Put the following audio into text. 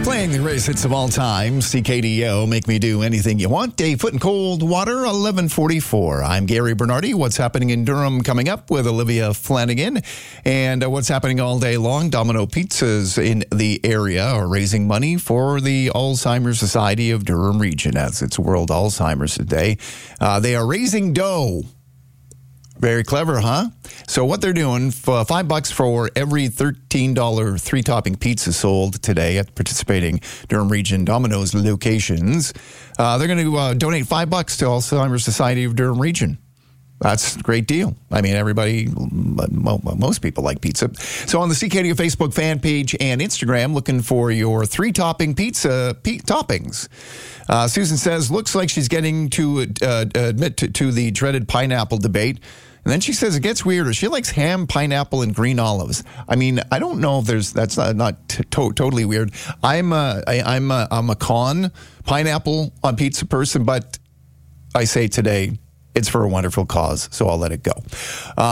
Playing the greatest hits of all time, CKDO, Make Me Do Anything You Want. A Foot in Cold Water, 11:44. I'm Gary Bernardi. What's happening in Durham coming up with Olivia Flanagan. And what's happening all day long, Domino Pizzas in the area are raising money for the Alzheimer's Society of Durham Region, as it's World Alzheimer's Day. They are raising dough. Very clever, huh? So what they're doing, for $5 for every $13 three-topping pizza sold today at participating Durham Region Domino's locations, they're going to donate $5 to Alzheimer's Society of Durham Region. That's a great deal. I mean, everybody, most people like pizza. So on the CKDO Facebook fan page and Instagram, looking for your three-topping pizza toppings. Susan says, looks like she's getting to admit to the dreaded pineapple debate. And then she says it gets weirder. She likes ham, pineapple, and green olives. I mean, I don't know if that's not totally weird. I'm a con pineapple on pizza person, but I say today it's for a wonderful cause, so I'll let it go.